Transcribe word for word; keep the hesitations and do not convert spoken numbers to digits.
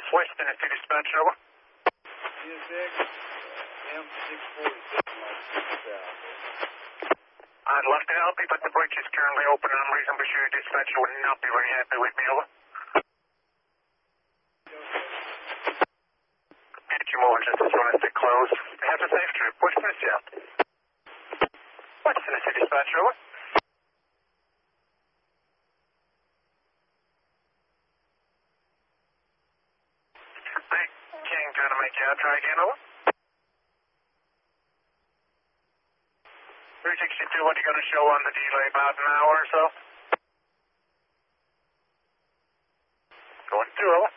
West Tennessee dispatch, over. T S X, M six forty-seven, like six south. I'd love to help you, but the bridge is currently open and I'm reasonably sure your dispatcher would not be very happy with me, over. Get you moving just as soon as they close. Have a safe trip. West Tennessee out. West Tennessee dispatch, over. I can't kind of make you out. Try again, over. three sixty-two, what are you going to show on the delay? About an hour or so? Going through, over.